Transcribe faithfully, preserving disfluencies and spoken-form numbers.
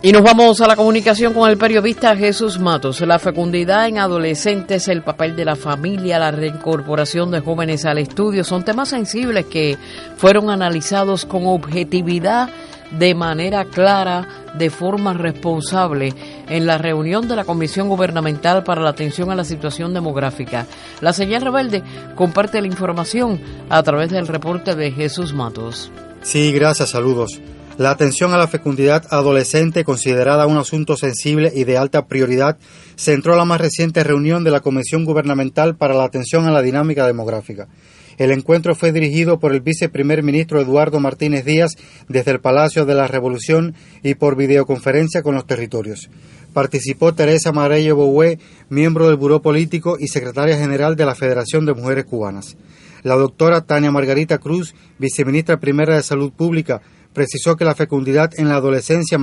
Y nos vamos a la comunicación con el periodista Jesús Matos. La fecundidad en adolescentes, el papel de la familia, la reincorporación de jóvenes al estudio, son temas sensibles que fueron analizados con objetividad, de manera clara, de forma responsable, en la reunión de la Comisión Gubernamental para la Atención a la Situación Demográfica. La Señal Rebelde comparte la información a través del reporte de Jesús Matos. Sí, gracias, saludos. La atención a la fecundidad adolescente, considerada un asunto sensible y de alta prioridad, centró la más reciente reunión de la Comisión Gubernamental para la Atención a la Dinámica Demográfica. El encuentro fue dirigido por el viceprimer ministro Eduardo Martínez Díaz desde el Palacio de la Revolución y por videoconferencia con los territorios. Participó Teresa Marello Boué, miembro del Buró Político y secretaria general de la Federación de Mujeres Cubanas. La doctora Tania Margarita Cruz, viceministra primera de Salud Pública, precisó que la fecundidad en la adolescencia